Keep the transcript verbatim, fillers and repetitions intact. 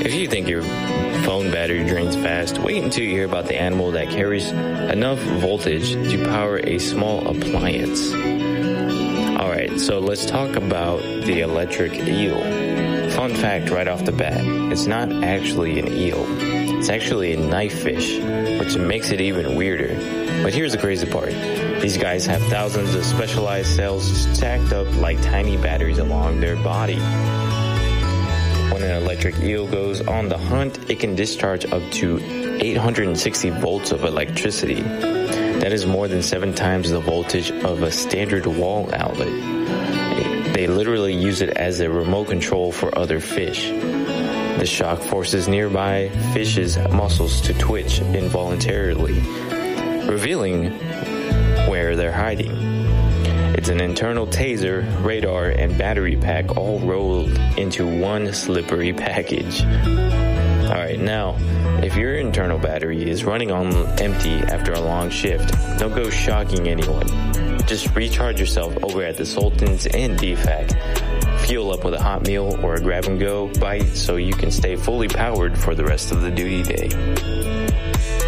If you think your phone battery drains fast, wait until you hear about the animal that carries enough voltage to power a small appliance. Alright, so let's talk about the electric eel. Fun fact right off the bat, it's not actually an eel. It's actually a knife fish, which makes it even weirder. But here's the crazy part. These guys have thousands of specialized cells stacked up like tiny batteries along their body. When an electric eel goes on the hunt, it can discharge up to eight hundred sixty volts of electricity. That is more than seven times the voltage of a standard wall outlet. They literally use it as a remote control for other fish. The shock forces nearby fish's muscles to twitch involuntarily, revealing where they're hiding. It's an internal taser, radar, and battery pack all rolled into one slippery package. Alright, now, if your internal battery is running on empty after a long shift, don't go shocking anyone. Just recharge yourself over at the Sultan's in D FAC. Fuel up with a hot meal or a grab-and-go bite so you can stay fully powered for the rest of the duty day.